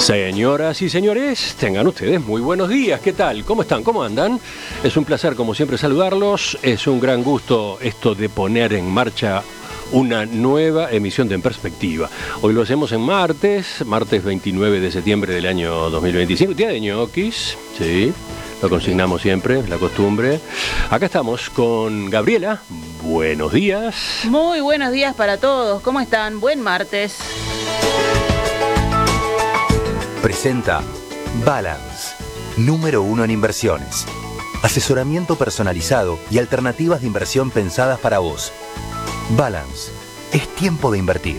Señoras y señores, tengan ustedes muy buenos días. ¿Qué tal? ¿Cómo están? ¿Cómo andan? Es un placer, como siempre, saludarlos. Es un gran gusto esto de poner en marcha una nueva emisión de En Perspectiva. Hoy lo hacemos en martes 29 de septiembre del año 2025, día de ñoquis, sí, lo consignamos siempre, la costumbre. Acá estamos con Gabriela. Buenos días. Muy buenos días para todos. ¿Cómo están? Buen martes. Presenta Balance, número 1 en inversiones. Asesoramiento personalizado y alternativas de inversión pensadas para vos. Balance, es tiempo de invertir.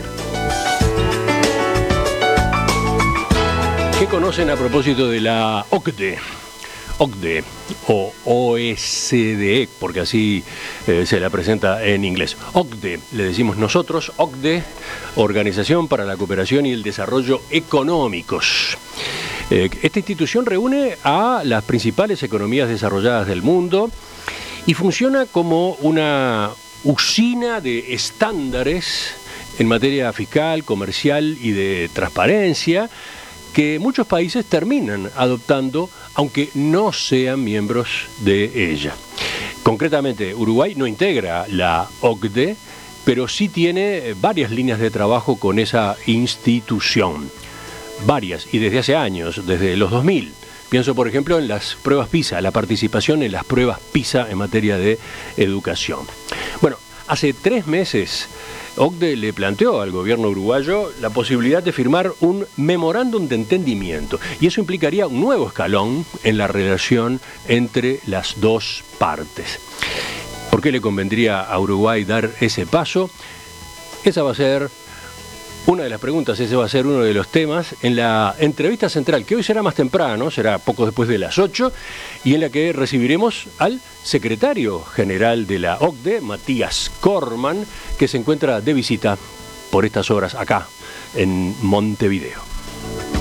¿Qué conocen a propósito de la OCDE? OCDE o OSDE, porque así se la presenta en inglés. OCDE, le decimos nosotros, OCDE, Organización para la Cooperación y el Desarrollo Económicos. Esta institución reúne a las principales economías desarrolladas del mundo y funciona como una usina de estándares en materia fiscal, comercial y de transparencia que muchos países terminan adoptando, aunque no sean miembros de ella. Concretamente, Uruguay no integra la OCDE, pero sí tiene varias líneas de trabajo con esa institución. Varias, y desde hace años, desde los 2000. Pienso, por ejemplo, en las pruebas PISA, la participación en las pruebas PISA en materia de educación. Bueno, hace 3 meses, OCDE le planteó al gobierno uruguayo la posibilidad de firmar un memorándum de entendimiento, y eso implicaría un nuevo escalón en la relación entre las dos partes. ¿Por qué le convendría a Uruguay dar ese paso? Esa va a ser una de las preguntas, ese va a ser uno de los temas en la entrevista central, que hoy será más temprano, será poco después de las 8, y en la que recibiremos al secretario general de la OCDE, Matías Corman, que se encuentra de visita por estas horas acá en Montevideo.